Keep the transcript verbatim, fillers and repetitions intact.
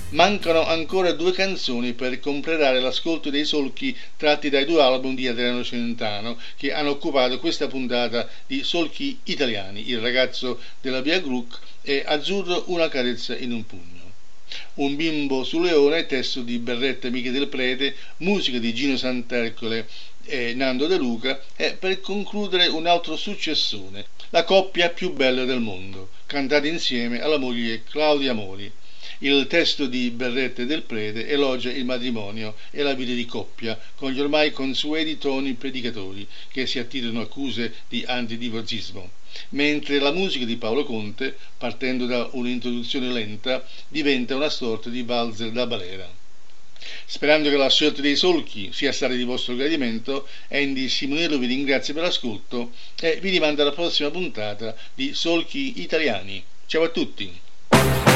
Mancano ancora due canzoni per completare l'ascolto dei solchi tratti dai due album di Adriano Celentano che hanno occupato questa puntata di Solchi Italiani, Il ragazzo della via Gluck e Azzurro, una carezza in un pugno. Un bimbo su Leone, testo di Berretta Miche del Prete, musica di Gino Santercole e Nando De Luca, e per concludere un altro successone, La coppia più bella del mondo, cantata insieme alla moglie Claudia Mori. Il testo di Berretta del Prete elogia il matrimonio e la vita di coppia con gli ormai consueti toni predicatori che si attirano accuse di antidivorzismo, mentre la musica di Paolo Conte, partendo da un'introduzione lenta, diventa una sorta di valzer da balera. Sperando che la scelta dei solchi sia stata di vostro gradimento, Andy Simonello vi ringrazia per l'ascolto e vi rimanda alla prossima puntata di Solchi Italiani. Ciao a tutti!